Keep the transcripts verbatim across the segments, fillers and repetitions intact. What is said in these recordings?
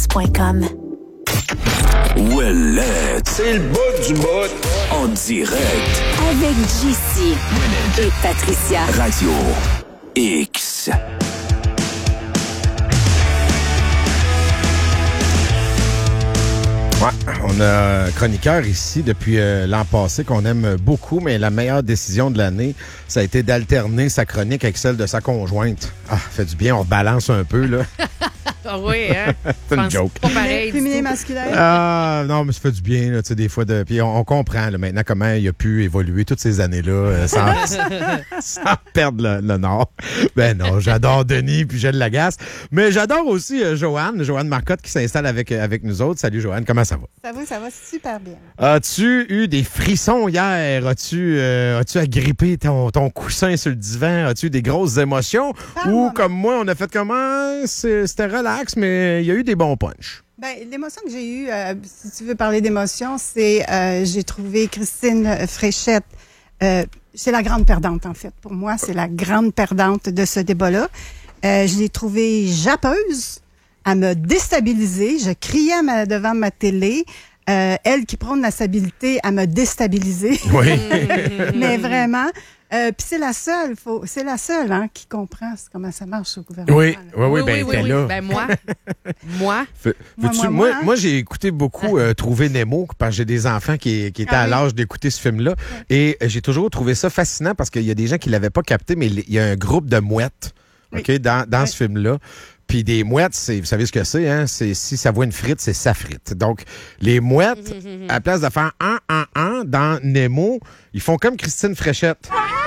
point com. Ouellette. C'est le bout du bout. En direct. Avec J C et Patricia. Radio X. Ouais, on a un chroniqueur ici depuis euh, l'an passé qu'on aime beaucoup, mais la meilleure décision de l'année, ça a été d'alterner sa chronique avec celle de sa conjointe. Ah, fait du bien, on rebalance un peu, là. Ah oui, hein? C'est une joke. Pas pareil. Féminin, masculin. Ah, non, mais ça fait du bien, là, tu sais, des fois. De... Puis on, on comprend, là, maintenant, comment il a pu évoluer toutes ces années-là euh, sans, sans perdre le, le nord. Ben non, j'adore Denis, puis je l'agace. Mais j'adore aussi euh, Joanne, Joanne Marcotte qui s'installe avec, avec nous autres. Salut, Joanne, comment ça va? Ça va, ça va super bien. As-tu eu des frissons hier? As-tu euh, as-tu agrippé ton, ton coussin sur le divan? As-tu eu des grosses émotions? Parle-moi. Ou comme moi, on a fait comment? C'était relax, mais il y a eu des bons punchs. Ben, l'émotion que j'ai eue, euh, si tu veux parler d'émotion, c'est euh, j'ai trouvé Christine Fréchette, euh, c'est la grande perdante en fait. Pour moi, c'est la grande perdante de ce débat-là. Euh, je l'ai trouvée jappeuse, à me déstabiliser. Je criais à ma- devant ma télé. Euh, elle qui prône la stabilité, à me déstabiliser. Oui. Mais vraiment. Euh, Puis c'est la seule, faut, c'est la seule hein, qui comprend comment ça marche au gouvernement. Oui, là. oui, oui, Oui, ben, oui, t'es oui, là. Ben moi, moi, Fe- Moi, veux-tu- moi, moi, moi, hein? moi, j'ai écouté beaucoup euh, Trouver Nemo parce que j'ai des enfants qui, qui étaient Ah à oui. l'âge d'écouter ce film-là. Et euh, j'ai toujours trouvé ça fascinant parce qu'il y a des gens qui l'avaient pas capté, mais il y a un groupe de mouettes Oui. ok, dans, dans Oui. ce film-là. Puis des mouettes, c'est, vous savez ce que c'est, hein? C'est si ça voit une frite, c'est sa frite. Donc, les mouettes, à la place de faire un, un, un dans Nemo, ils font comme Christine Fréchette.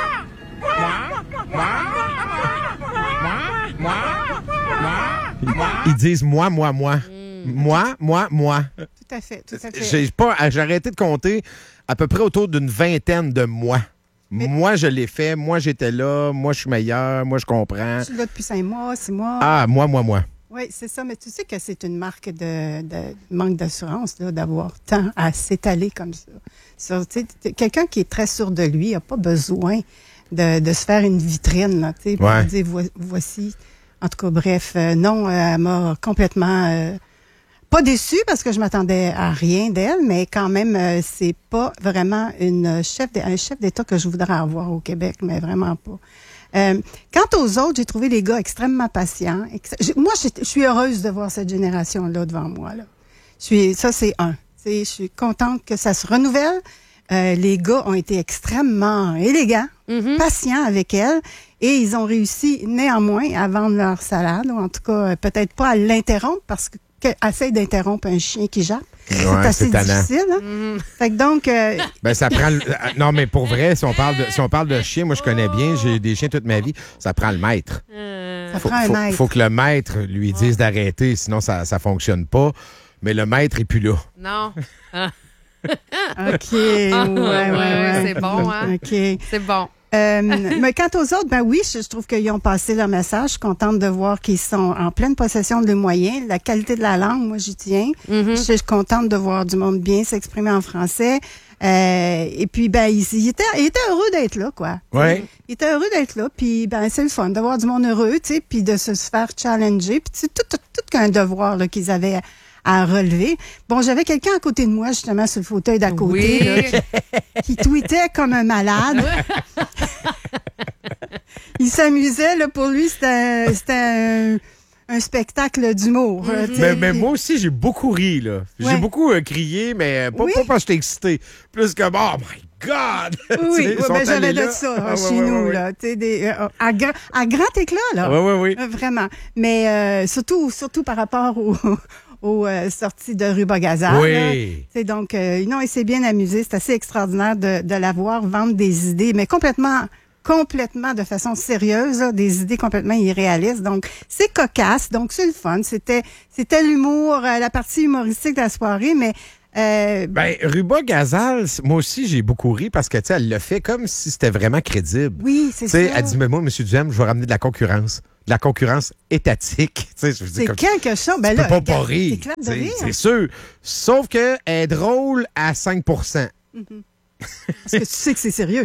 Ils disent moi, moi, moi. Moi, moi, moi. Tout à fait, tout à fait. J'ai pas, j'ai arrêté de compter à peu près autour d'une vingtaine de moi. Mais- Moi, je l'ai fait. Moi, j'étais là. Moi, je suis meilleur. Moi, je comprends. Je suis là depuis cinq mois, six mois. Ah, moi, moi, moi. Oui, c'est ça. Mais tu sais que c'est une marque de, de manque d'assurance là, d'avoir tant à s'étaler comme ça. Sur, tu sais, t- quelqu'un qui est très sûr de lui n'a pas besoin de, de se faire une vitrine, là, tu sais, pour Ouais. dire vo- voici. En tout cas, bref, euh, non, euh, elle m'a complètement euh, pas déçue parce que je m'attendais à rien d'elle, mais quand même, euh, c'est pas vraiment une chef de- un chef d'État que je voudrais avoir au Québec, mais vraiment pas. Euh, quant aux autres, j'ai trouvé les gars extrêmement patients. Ex- j'ai- moi, j'ai- je suis heureuse de voir cette génération-là devant moi. Là. Je suis, ça, c'est un. Tu sais, je suis contente que ça se renouvelle. Euh, les gars ont été extrêmement élégants, patients avec elle, et ils ont réussi néanmoins à vendre leur salade, ou en tout cas, euh, peut-être pas à l'interrompre, parce que qu'elle essaye d'interrompre un chien qui jappe. c'est Ouais, assez c'est tannant. difficile. Hein? Fait que donc, euh, Ben, ça prend le... Non, mais pour vrai, si on parle de, si on parle de chien, moi, je connais bien. J'ai eu des chiens toute ma vie. Ça prend le maître. ça Faut, prend un faut, maître. faut que le maître lui dise d'arrêter, sinon ça, ça fonctionne pas. Mais le maître est plus là. non. OK, ouais, ouais, ouais, ouais, c'est bon, hein? OK. C'est bon. Euh, mais quant aux autres, ben oui, je, je trouve qu'ils ont passé leur message. Je suis contente de voir qu'ils sont en pleine possession de leurs moyens. La qualité de la langue, moi, j'y tiens. Je suis contente de voir du monde bien s'exprimer en français. Euh, et puis, ben, ils, ils étaient, ils étaient heureux d'être là, quoi. Ouais. Ils étaient heureux d'être là. Puis, ben, c'est le fun de voir du monde heureux, tu sais, puis de se faire challenger. Puis, c'est tout, tout, tout qu'un devoir là, qu'ils avaient à relever. Bon, j'avais quelqu'un à côté de moi, justement, sur le fauteuil d'à côté, Oui. là, qui, qui tweetait comme un malade. Il s'amusait, là, pour lui, c'était un, c'était un, un spectacle d'humour. euh, tu sais, Mais, mais puis- moi aussi, j'ai beaucoup ri, là. J'ai Ouais. beaucoup euh, crié, mais pas, Oui. pas parce que j'étais excité. Plus que, oh my God! Oui, Tu sais, oui, ils sont ben, j'avais allés de là. ça Ah, chez ouais, ouais, nous, ouais, là, tu sais, des, euh, à, gra- à grand éclat, là. Oui, oui, oui. Euh, Vraiment. Mais euh, surtout, surtout par rapport aux, aux euh, sorties de Ruba Gazal. Oui. là. Tu sais, donc, euh, non, il s'est bien amusé. C'est assez extraordinaire de, de la voir vendre des idées, mais complètement, complètement de façon sérieuse, là, des idées complètement irréalistes. Donc, c'est cocasse. Donc, c'est le fun. C'était, c'était l'humour, euh, la partie humoristique de la soirée, mais euh, Ben, Ruba Gazal, c- moi aussi, j'ai beaucoup ri parce que, tu sais, elle l'a fait comme si c'était vraiment crédible. oui, c'est Tu ça. sais, elle dit, mais moi, M. Duhem, je vais ramener de la concurrence. De la concurrence étatique. Tu sais, je veux dire, C'est comme- quelque chose. Ben tu là, peux pas regarde, pas rire. t'éclates de tu sais, rire. C'est sûr. Sauf qu'elle est drôle à cinq pour cent. Parce que tu sais que c'est sérieux.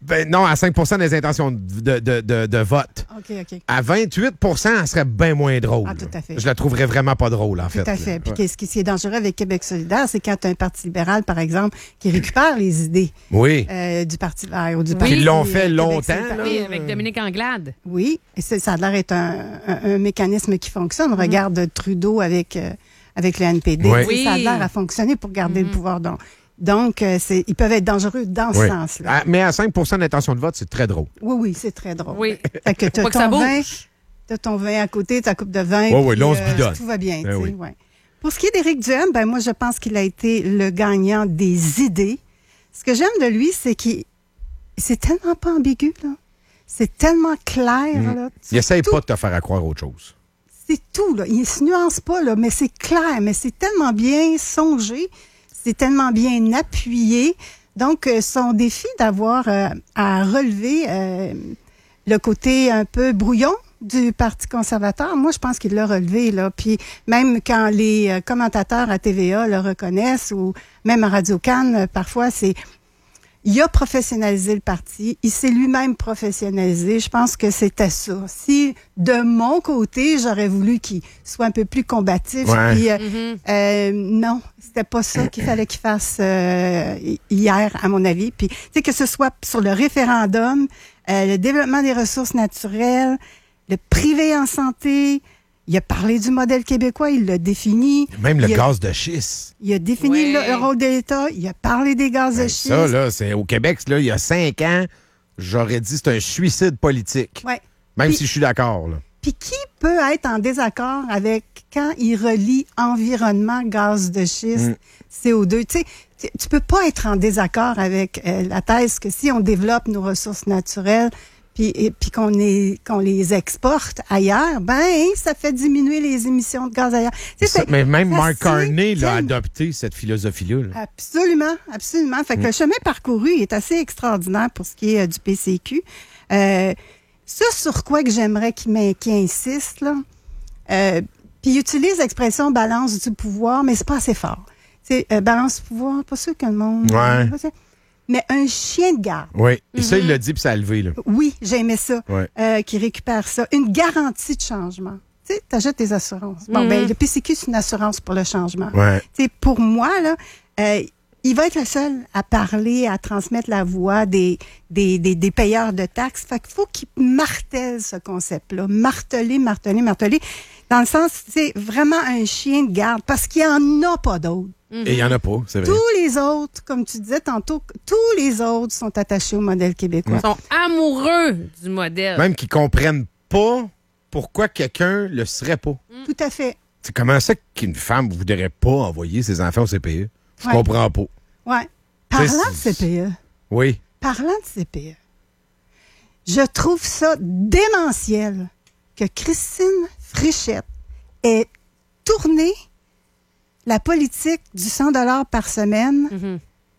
Ben, non, à cinq pour cent des intentions de, de, de, de vote. OK, OK. À vingt-huit pour cent, elle serait bien moins drôle. Ah, tout à fait. Je la trouverais vraiment pas drôle, en Tout fait. à fait. là. Puis Ouais. qu'est-ce qui est dangereux avec Québec solidaire, c'est quand tu as un parti libéral, par exemple, qui récupère les idées Oui. euh, du Parti vert ou du Oui. Parti... Ils l'ont euh, fait Québec longtemps, solidaire. là. Oui, avec Dominique Anglade. Oui, et c'est- ça a l'air d'être un, un, un mécanisme qui fonctionne. Regarde Trudeau avec, euh, avec le N P D. Oui. Tu sais, Ça a Oui. l'air à fonctionner pour garder le pouvoir. Donc, donc euh, c'est, ils peuvent être dangereux dans Oui. ce sens-là. Ah, mais à cinq pour cent d'intention de vote, c'est très drôle. Oui, oui, c'est très drôle. Oui. Fait que t'as Faut que ça ton vin, bouge. t'as ton vin à côté, ta coupe de vin. Oui, oui, puis, là, on se bidonne. Tout va bien, Ben tu sais, oui. ouais. Pour ce qui est d'Éric Duhem, ben moi, je pense qu'il a été le gagnant des idées. Ce que j'aime de lui, c'est qu'il c'est tellement pas ambigu, là. C'est tellement clair, là. Il essaye Tout- pas de te faire à croire autre chose. C'est tout, là. Il se nuance pas, là, mais c'est clair, mais c'est tellement bien songé, c'est tellement bien appuyé. Donc, euh, son défi d'avoir euh, à relever euh, le côté un peu brouillon du Parti conservateur, moi, je pense qu'il l'a relevé, là. Puis même quand les euh, commentateurs à T V A le reconnaissent ou même à Radio-Can, euh, parfois, c'est... Il a professionnalisé le parti. Il s'est lui-même professionnalisé. Je pense que c'était ça. Si, de mon côté, j'aurais voulu qu'il soit un peu plus combatif, Ouais. puis, euh, Mhm. euh, non, c'était pas ça qu'il fallait qu'il fasse euh, hier, à mon avis. Puis, tu sais, que ce soit sur le référendum, euh, le développement des ressources naturelles, le privé en santé, il a parlé du modèle québécois, il l'a défini. Même le il a, gaz de schiste. Il a défini Ouais. le rôle de l'État, il a parlé des gaz de Ben, schiste. ça, là, c'est au Québec, là, il y a cinq ans, j'aurais dit c'est un suicide politique. Ouais. Même Puis- si je suis d'accord. là. Puis qui peut être en désaccord avec quand il relie environnement, gaz de schiste, Mm. C O deux? Tu sais, tu- tu peux pas être en désaccord avec euh, la thèse que si on développe nos ressources naturelles puis, et, puis qu'on est, qu'on les exporte ailleurs, ben ça fait diminuer les émissions de gaz ailleurs. Tu sais, Ça, c'est- mais même ça Mark se Carney l'a tient. adopté, cette philosophie-là. là. Absolument, absolument. Fait que Mm. le chemin parcouru est assez extraordinaire pour ce qui est euh, du P C Q. Euh, ça, sur quoi que j'aimerais qu'il m'in- qu'il insiste, là, euh, puis il utilise l'expression balance du pouvoir, mais c'est pas assez fort. C'est euh, balance du pouvoir, pas sûr que le monde... Ouais. pas sûr. Mais un chien de garde. Oui. Et ça, il l'a dit, puis ça a levé. Là. Oui, j'ai aimé ça, Ouais. euh, qui récupère ça. Une garantie de changement. Tu sais, t'achètes tes assurances. Bon, Mhm. ben, le P C Q, c'est une assurance pour le changement. Ouais. Tu sais, pour moi, là, euh, il va être le seul à parler, à transmettre la voix des, des, des, des payeurs de taxes. Fait qu'il faut qu'il martèle ce concept-là. Marteler, marteler, marteler. Dans le sens, c'est vraiment un chien de garde parce qu'il n'y en a pas d'autres. Et il n'y en a pas, c'est vrai. Tous les autres, comme tu disais tantôt, tous les autres sont attachés au modèle québécois. Ils sont amoureux du modèle. Même qu'ils comprennent pas pourquoi quelqu'un le serait pas. Tout à fait. C'est comment ça qu'une femme ne voudrait pas envoyer ses enfants au C P E? Je Ouais. comprends pas. Ouais. Parlant de C'est- C P E, Oui. parlant de C P E, je trouve ça démentiel que Christine Fréchette ait tourné la politique du cent dollars par semaine Mhm.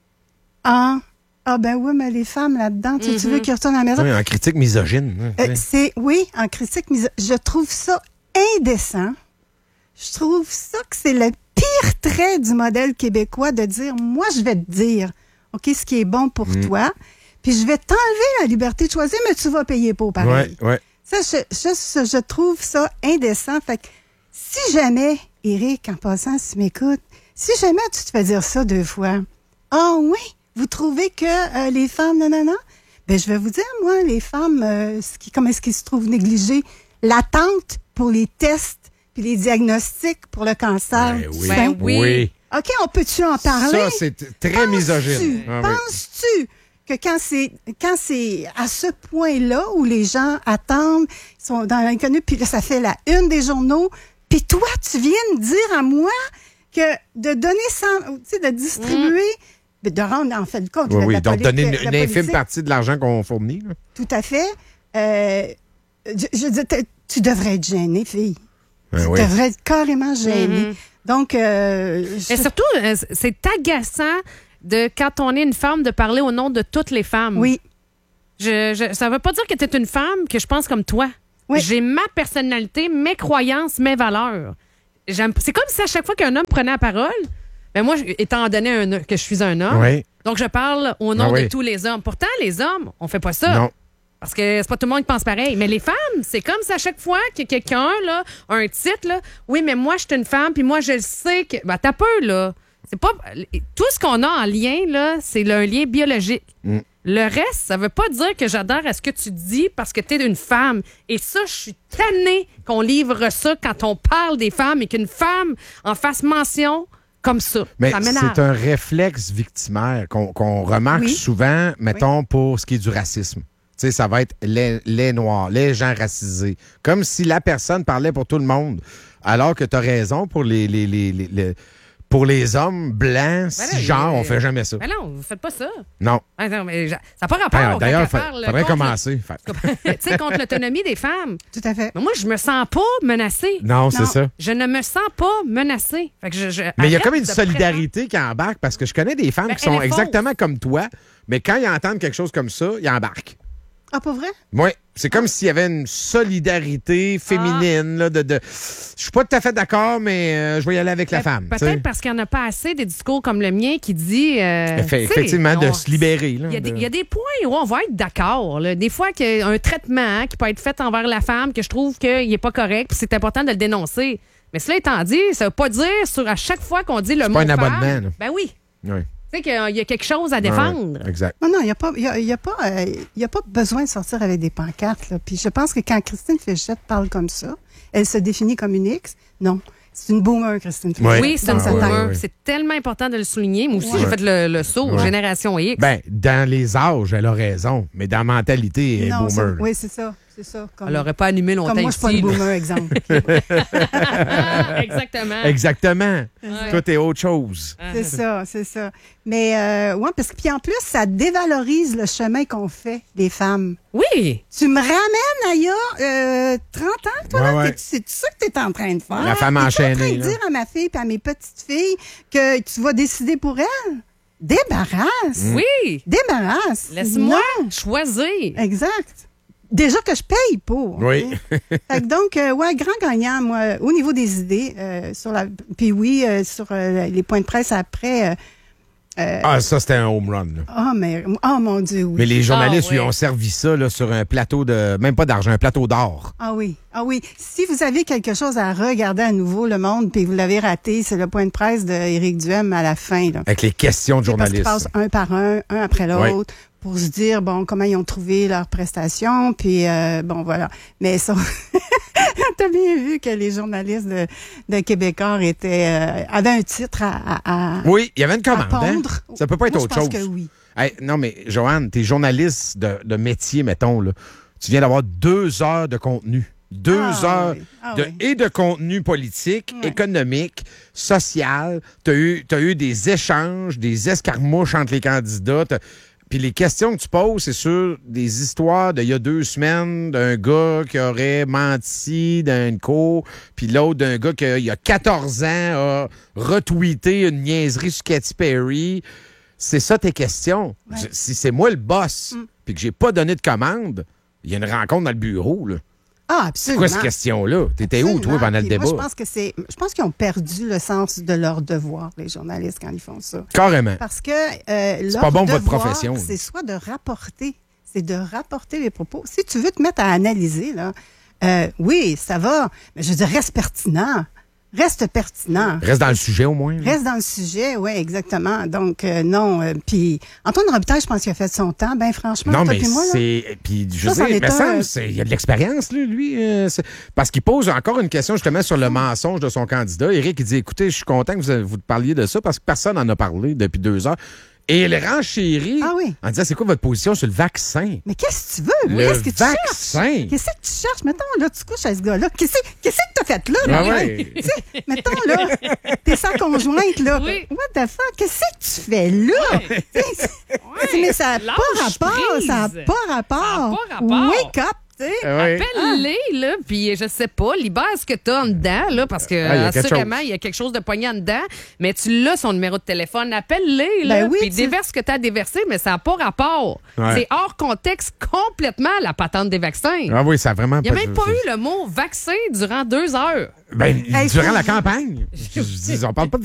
en « Ah ben oui, mais les femmes là-dedans, tu, sais, tu veux Mhm. qu'ils retournent à la maison? Oui, en critique misogyne. hein. Euh, c'est oui, en critique, mais je trouve ça indécent. Je trouve ça que c'est le pire trait du modèle québécois de dire moi je vais te dire OK ce qui est bon pour Mm. toi, puis je vais t'enlever la liberté de choisir mais tu vas payer pour pareil. Ouais, ouais. Ça je, je, je trouve ça indécent. Fait que si jamais Éric en passant si tu m'écoutes, si jamais tu te fais dire ça deux fois. Ah oui, vous trouvez que euh, les femmes non non non ben, je vais vous dire, moi, les femmes, euh, ce qui, comment est-ce qu'ils se trouvent négligées? L'attente pour les tests puis les diagnostics pour le cancer. Ben du oui. sein. Ben oui. OK, on peut-tu en parler? Ça, c'est t- très Penses-tu- misogyne. Ah oui. Penses-tu que quand c'est quand c'est à ce point-là où les gens attendent, sont dans l'inconnu, puis là, ça fait la une des journaux, puis toi, tu viens me dire à moi que de donner sans, tu sais, de distribuer, mais de rendre en fait le compte. Oui, la- oui. la Donc, poli- donner une, la une infime politique. partie de l'argent qu'on fournit. là. Tout à fait. Euh, je, je dis, t- tu devrais être gênée, fille. Ben tu oui. devrais être carrément gênée. Mhm. Donc, euh, je- Et surtout, euh, c'est agaçant de, quand on est une femme, de parler au nom de toutes les femmes. oui, Je, je, ça veut pas dire que tu es une femme que je pense comme toi. Oui. J'ai ma personnalité, mes croyances, mes valeurs. J'aime- C'est comme si à chaque fois qu'un homme prenait la parole, ben moi, je- étant donné un- que je suis un homme, Oui. Donc, je parle au nom Ah oui. de tous les hommes. Pourtant, les hommes, on fait pas ça. Non. Parce que c'est pas tout le monde qui pense pareil. Mais les femmes, c'est comme ça à chaque fois que quelqu'un là, a un titre, là, oui, mais moi, je suis une femme, puis moi, je le sais que. Ben, t'as peu, là. C'est pas. Tout ce qu'on a en lien, là, c'est un lien biologique. Mm. Le reste, ça veut pas dire que j'adhère à ce que tu dis parce que t'es une femme. Et ça, je suis tannée qu'on livre ça quand on parle des femmes et qu'une femme en fasse mention comme ça. Mais ça m'énerve. c'est un réflexe victimaire qu'on qu'on remarque Oui. souvent, mettons, pour ce qui est du racisme. Tu sais, ça va être les, les Noirs, les gens racisés. Comme si la personne parlait pour tout le monde. Alors que tu as raison pour les, les, les, les, les- pour les hommes blancs, cisgenres, il- on fait jamais ça. Mais non, vous faites pas ça. Non. Ah, non, mais ça n'a pas rapport. Ah, quand D'ailleurs, elle il fa- parle faudrait contre commencer. Fait- le- Tu sais, contre l'autonomie des femmes. Tout à fait. Mais moi, je me sens pas menacée. Non, c'est Non. ça. Je ne me sens pas menacée. Fait que je, je- Mais il y a arrête comme une de solidarité qui embarque parce que je connais des femmes Ben, qui sont elle est fausse. exactement comme toi, mais quand ils entendent quelque chose comme ça, ils embarquent. Ah, pas vrai? Oui, c'est comme s'il y avait une solidarité féminine. Là, de, de... Je suis pas tout à fait d'accord, mais euh, je vais y aller avec la Ben, femme. tu sais. Peut-être parce qu'il n'y en a pas assez des discours comme le mien qui dit. euh, Effe- tu sais, Effectivement, de on- se libérer. là, Il y, a des, de- il y a des points où on va être d'accord. là. Des fois, qu'il y a un traitement hein, qui peut être fait envers la femme que je trouve qu'il n'est pas correct, puis c'est important de le dénoncer. Mais cela étant dit, ça ne veut pas dire sur à chaque fois qu'on dit le mot pas un femme, abonnement, là. ben oui. Oui. Tu sais qu'il y a quelque chose à Ouais, défendre. ouais, exact. Non, non, il n'y a, pas- il y a, il y a, pas, euh, il y a pas besoin de sortir avec des pancartes. Là. Puis je pense que quand Christine Fléchette parle comme ça, elle se définit comme une X. Non, c'est une boomer, Christine Fléchette. Ouais. Oui, c'est Dans un sa ouais, tête. boomer. ouais. C'est tellement important de le souligner. Moi aussi, Ouais. j'ai fait le, le saut aux Ouais. générations X. Ben, dans les âges, elle a raison, mais dans la mentalité, elle est Non, ça- boomer. oui, c'est ça. C'est ça. Comme, Elle n'aurait pas animé longtemps comme moi, je suis pas ici. une là. boomer, exemple. Ah, exactement. Exactement. Ouais. Toi, t'es autre chose. Ah. C'est ça, c'est ça. Mais, euh, ouais, parce que, puis en plus, ça dévalorise le chemin qu'on fait, les femmes. Oui. Tu me ramènes, Aya, euh, trente ans, toi, Ouais, là? ouais. T'es- C'est ça que tu es en train de faire? La femme T'es-tu enchaînée, en train de là. dire à ma fille et à mes petites filles que tu vas décider pour elles? Débarrasse. Oui. Débarrasse. Laisse-moi Non. choisir. Exact. Déjà que je paye pour. Oui. hein. Fait que donc, euh, ouais, grand gagnant, moi, au niveau des idées. Euh, sur la, puis oui, euh, sur euh, les points de presse après. euh, euh, Ah, ça, c'était un home run. là. oh, mais, oh mon Dieu, oui. Mais les journalistes Ah, lui ouais. ont servi ça là, sur un plateau de. Même pas d'argent, un plateau d'or. Ah oui, ah oui. Si vous avez quelque chose à regarder à nouveau, Le Monde, puis vous l'avez raté, c'est le point de presse d'Éric Duhem à la fin. Là. Avec les questions de C'est parce qu'ils journalistes. passent un par un, un après l'autre, pour se dire, bon, comment ils ont trouvé leur prestation, puis euh, bon, voilà. Mais ça, t'as bien vu que les journalistes de, de Québécois étaient, euh, avaient un titre à, à, à, Oui, il y avait une à commande. hein? pondre. Ça peut pas être Moi, autre je pense chose. que oui. Hey, non, mais Joanne, t'es journaliste de, de métier, mettons. Là. Tu viens d'avoir deux heures de contenu. Deux Ah, heures oui. Ah, de, oui. et de contenu politique, Ouais. économique, social. Tu as eu, t'as eu des échanges, des escarmouches entre les candidats. T'as- Puis les questions que tu poses, c'est sur des histoires d'il y a deux semaines d'un gars qui aurait menti dans une cour, puis l'autre d'un gars qui, il y a quatorze ans, a retweeté une niaiserie sur Katy Perry. C'est ça tes questions. Ouais. Je- Si c'est moi le boss, Mm. puis que j'ai pas donné de commande, il y a une rencontre dans le bureau. Là. Ah, C'est absolument. quoi cette question-là? T'étais où, toi, Absolument. pendant le Puis débat? Moi, je pense que c'est, je pense qu'ils ont perdu le sens de leur devoir, les journalistes, quand ils font ça. Carrément. Parce que euh, leur pas bon pour votre devoir, profession. c'est soit de rapporter, c'est de rapporter les propos. Si tu veux te mettre à analyser, là, euh, oui, ça va, mais je veux dire, reste pertinent. Reste pertinent. Reste dans le sujet, au moins. là. Reste dans le sujet, oui, exactement. Donc, euh, non. euh, Puis, Antoine Robitaille, je pense qu'il a fait son temps. Ben, franchement, Non, toi mais puis moi, là, c'est. Puis, je Ça, c'en sais, est mais un, ça, euh, c'est- il y a de l'expérience, lui. lui euh, c'est- parce qu'il pose encore une question, justement, sur le mensonge de son candidat. Éric, il dit écoutez, je suis content que vous, vous parliez de ça parce que personne n'en a parlé depuis deux heures. Et il renchérit Ah oui. en disant c'est quoi votre position sur le vaccin? mais qu'est-ce que tu veux? Le Qu'est-ce que tu cherches? vaccin! Qu'est-ce que tu cherches? Mettons, là, tu couches à ce gars-là. Qu'est-ce qu'est-ce que t'as fait là? Ah là? ouais. Tu sais, mettons, là, t'es sa conjointe, là. Oui. What the fuck? Qu'est-ce que tu fais là? Tu sais, c'est- mais ça n'a pas Lâche rapport. prise. Ça n'a pas rapport. Ça a pas rapport. Wake up, tu sais. Ah ouais. Appelle-les, là, puis je sais pas, libère ce que t'as en dedans, là, parce que Ah, il y a quelque assurément, chose. il y a quelque chose de poignant en dedans, mais tu l'as, son numéro de téléphone, appelle-les, là, Ben oui, puis tu- déverse ce que t'as à déverser, mais ça n'a pas rapport. Ouais. C'est hors contexte complètement, la patente des vaccins. Ah oui, ça a vraiment Il n'y a même pas eu le mot vaccin durant deux heures. Ben, Hey, durant faut- la campagne. Je- je dis, on parle pas de